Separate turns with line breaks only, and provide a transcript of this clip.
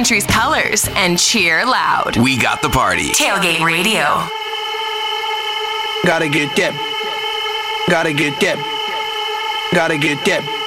country's colors and cheer loud.
We got the party.
Tailgate Radio.
Gotta get that. Gotta get that. Gotta get that.